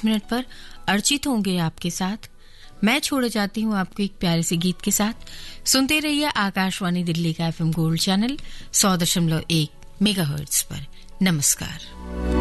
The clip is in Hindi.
मिनट पर अर्चित होंगे आपके साथ। मैं छोड़े जाती हूँ आपको एक प्यारे से गीत के साथ। सुनते रहिए आकाशवाणी दिल्ली का FM गोल्ड चैनल 100.1 मेगाहर्ट्ज पर। नमस्कार।